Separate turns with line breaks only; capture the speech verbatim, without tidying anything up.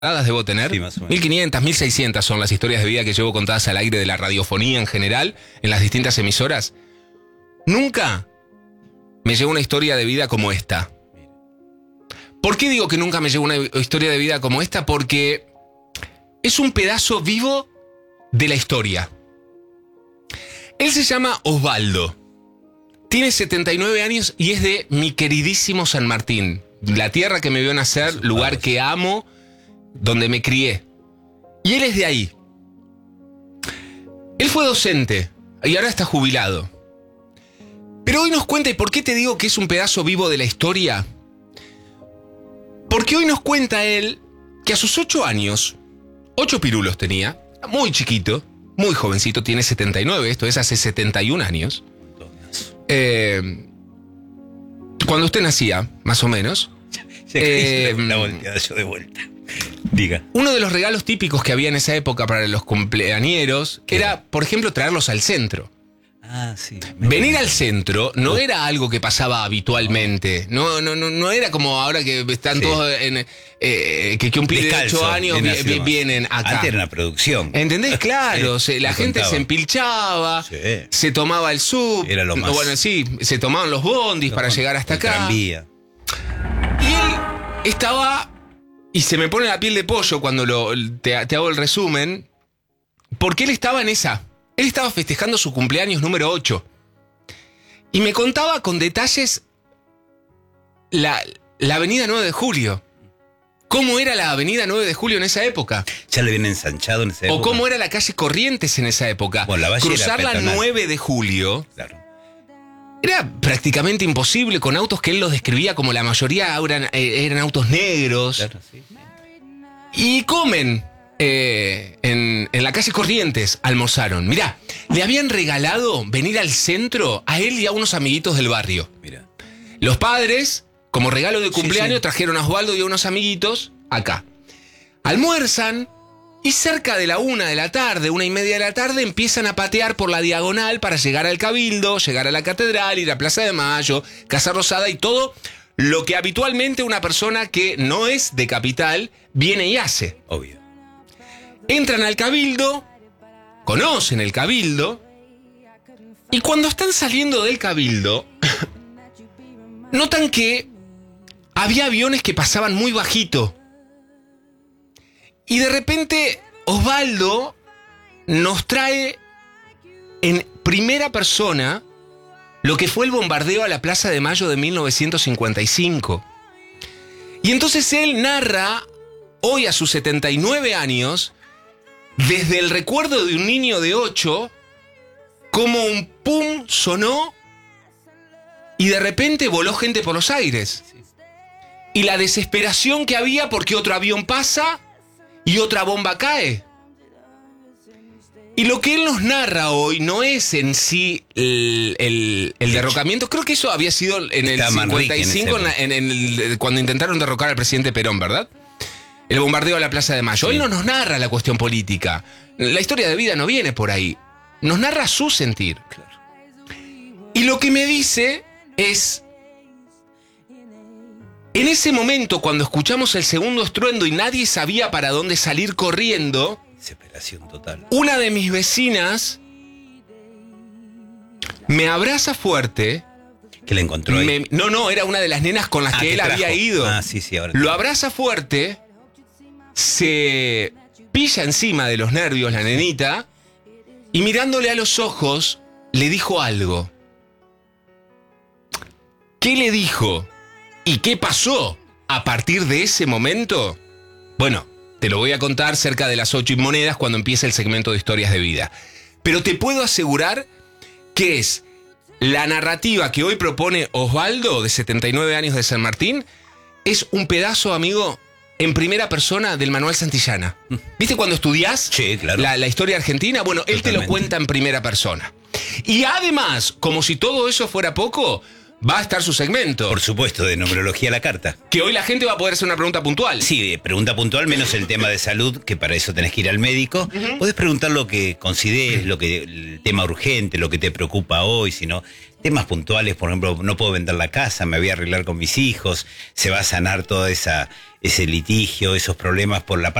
debo tener.
Sí, más o menos.
mil quinientas, mil seiscientas son las historias de vida que llevo contadas al aire de la radiofonía en general, en las distintas emisoras. Nunca me llegó una historia de vida como esta. ¿Por qué digo que nunca me llegó una historia de vida como esta? Porque es un pedazo vivo de la historia. Él se llama Osvaldo. Tiene setenta y nueve años y es de mi queridísimo San Martín. La tierra que me vio nacer, lugar que amo, donde me crié. Y él es de ahí. Él fue docente y ahora está jubilado. Pero hoy nos cuenta, ¿y por qué te digo que es un pedazo vivo de la historia? Porque hoy nos cuenta él que a sus ocho años, ocho pirulos tenía, muy chiquito, muy jovencito, tiene setenta y nueve, esto es hace setenta y un años. Eh, cuando usted nacía, más o menos.
Eh, la volteada yo de vuelta. Diga.
Uno de los regalos típicos que había en esa época para los cumpleañeros era, por ejemplo, traerlos al centro.
Ah, sí.
Venir al centro no era algo que pasaba habitualmente. No, no, no, no era como ahora que están sí. todos en. Eh, que, que un pibe de ocho años vi, vienen acá.
Antes era una producción.
¿Entendés? Claro. se, la gente contaba. Se empilchaba, sí. se tomaba el sub.
Era lo más.
Bueno, sí, se tomaban los bondis los para bondis, llegar hasta acá.
Tranvía.
Y él estaba. Y se me pone la piel de pollo cuando lo, te, te hago el resumen. Porque él estaba en esa. Él estaba festejando su cumpleaños número ocho. Y me contaba con detalles la, la avenida nueve de julio. ¿Cómo era la avenida nueve de julio en esa época?
Ya le viene ensanchado en esa época.
O cómo era la calle Corrientes en esa época.
Bueno, la
cruzar la nueve de julio.
Claro.
Era prácticamente imposible con autos que él los describía como la mayoría eran, eh, eran autos negros.
Claro, sí.
Y comen. Eh, en, en la calle Corrientes almorzaron. Mirá, le habían regalado venir al centro a él y a unos amiguitos del barrio.
Mirá.
Los padres, como regalo de cumpleaños, sí, sí. trajeron a Osvaldo y a unos amiguitos acá. Almuerzan y cerca de la una de la tarde, una y media de la tarde, empiezan a patear por la diagonal para llegar al Cabildo, llegar a la Catedral, ir a Plaza de Mayo, Casa Rosada y todo lo que habitualmente una persona que no es de capital viene y hace.
Obvio.
Entran al Cabildo, conocen el Cabildo, y cuando están saliendo del Cabildo, notan que había aviones que pasaban muy bajito. Y de repente Osvaldo nos trae en primera persona lo que fue el bombardeo a la Plaza de Mayo de mil novecientos cincuenta y cinco. Y entonces él narra, hoy a sus setenta y nueve años, desde el recuerdo de un niño de ocho, como un pum sonó y de repente voló gente por los aires. Y la desesperación que había porque otro avión pasa y otra bomba cae. Y lo que él nos narra hoy no es en sí el, el, el derrocamiento. Creo que eso había sido en el cincuenta y cinco, en, en el, cuando intentaron derrocar al presidente Perón, ¿verdad? El bombardeo a la Plaza de Mayo. Sí. Él no nos narra la cuestión política. La historia de vida no viene por ahí. Nos narra su sentir.
Claro.
Y lo que me dice es... En ese momento, cuando escuchamos el segundo estruendo y nadie sabía para dónde salir corriendo...
Desesperación total.
Una de mis vecinas me abraza fuerte...
¿Que la encontró ahí?
Me, no, no, era una de las nenas con las ah, que él trajo. había ido.
Ah, sí, sí, ahora
Lo abraza fuerte... Se pilla encima de los nervios la nenita y mirándole a los ojos le dijo algo. ¿Qué le dijo? ¿Y qué pasó a partir de ese momento? Bueno, te lo voy a contar cerca de las ocho y monedas cuando empiece el segmento de historias de vida. Pero te puedo asegurar que es la narrativa que hoy propone Osvaldo, de setenta y nueve años de San Martín, es un pedazo, amigo, en primera persona del Manuel Santillana. ¿Viste cuando estudiás
sí, claro.
la, la historia argentina? Bueno, él Totalmente. te lo cuenta en primera persona. Y además, como si todo eso fuera poco, va a estar su segmento.
Por supuesto, de numerología a la carta.
Que hoy la gente va a poder hacer una pregunta puntual.
Sí, pregunta puntual, menos el tema de salud, que para eso tenés que ir al médico. Uh-huh. Podés preguntar lo que consideres, lo que, el tema urgente, lo que te preocupa hoy, sino temas puntuales, por ejemplo, no puedo vender la casa, me voy a arreglar con mis hijos, se va a sanar todo esa, ese litigio, esos problemas por la parte